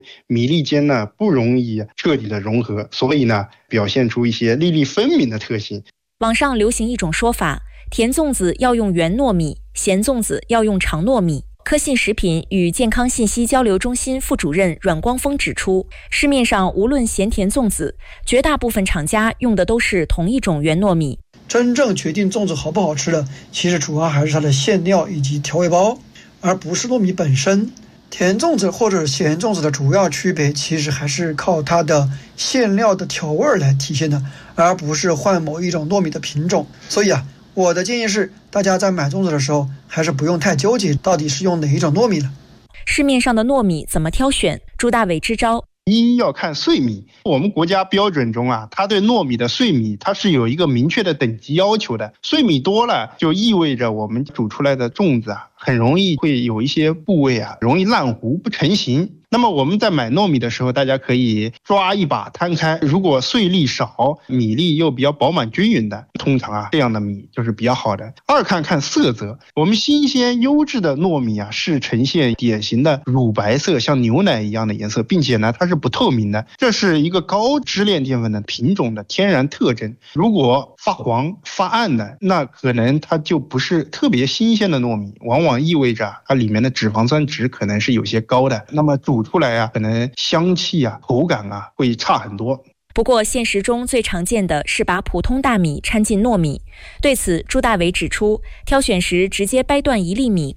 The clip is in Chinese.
米粒间呢不容易彻底的融合，所以呢表现出一些粒粒分明的特性。 网上流行一种说法，甜粽子要用圆糯米，咸粽子要用长糯米。科信食品与健康信息交流中心副主任阮光峰指出，市面上无论咸甜粽子，绝大部分厂家用的都是同一种圆糯米。 真正决定粽子好不好吃的，其实主要还是它的馅料以及调味包，而不是糯米本身。甜粽子或者咸粽子的主要区别，其实还是靠它的馅料的调味来体现的，而不是换某一种糯米的品种。所以我的建议是，大家在买粽子的时候，还是不用太纠结到底是用哪一种糯米了。 市面上的糯米怎么挑选？朱大伟支招。 一要看碎米，我们国家标准中它对糯米的碎米它是有一个明确的等级要求的。碎米多了，就意味着我们煮出来的粽子很容易会有一些部位容易烂糊不成形。那么我们在买糯米的时候，大家可以抓一把摊开，如果碎粒少，米粒又比较饱满均匀的，通常这样的米就是比较好的。二看色泽，我们新鲜优质的糯米是呈现典型的乳白色，像牛奶一样的颜色，并且呢它是不透明的，这是一个高支链淀粉的品种的天然特征。如果发黄发暗的，那可能它就不是特别新鲜的糯米，往往意味着它里面的脂肪酸值可能是有些高的，那么煮出来可能香气口感会差很多。 不过现实中最常见的是把普通大米掺进糯米。对此，朱大伟指出，挑选时直接掰断一粒米